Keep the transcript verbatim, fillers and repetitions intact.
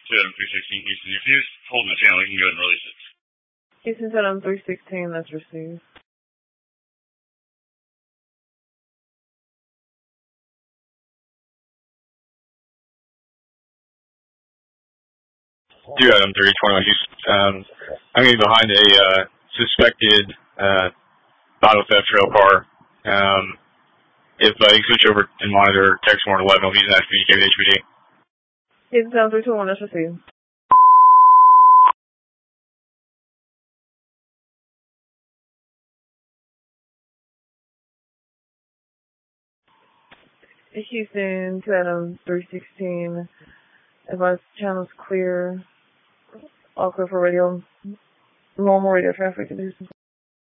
two Adam three sixteen Houston. If you just hold the channel, you can go ahead and release it. Houston two Adam three sixteen, that's received. two Adam three twenty-one Houston. Um, I'm getting behind a uh, suspected uh, auto theft trail car. Um, if uh, you switch over and monitor text one eleven, I'll use that to communicate with H P D. Houston two Adam three twenty-one, that's received. Houston two Adam three sixteen, advise channels clear, all clear for radio, normal radio traffic in Houston.